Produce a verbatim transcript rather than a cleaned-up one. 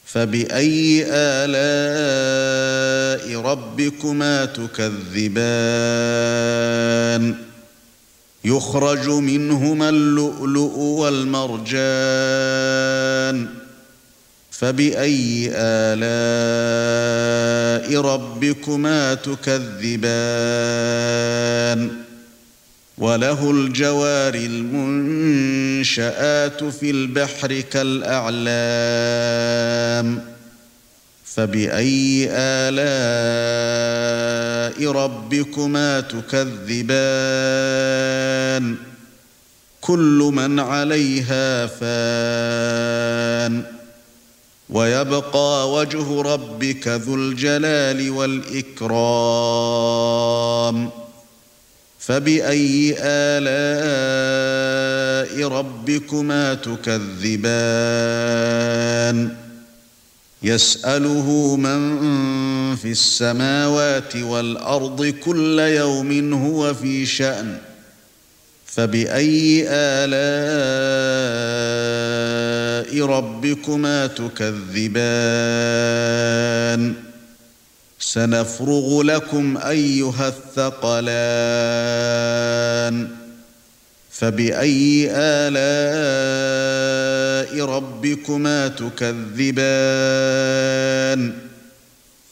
فبأي آلاء ربكما تكذبان يخرج منهما اللؤلؤ والمرجان فبأي آلاء ربكما تكذبان وله الجوار المنشآت في البحر كالأعلام فبأي آلاء ربكما تكذبان كل من عليها فان ويبقى وجه ربك ذو الجلال والإكرام فبأي آلاء ربكما تكذبان يسأله من في السماوات والأرض كل يوم هو في شأن فبأي آلاء ربكما تكذبان سنفرغ لكم أيها الثقلان فبأي آلاء ربكما تكذبان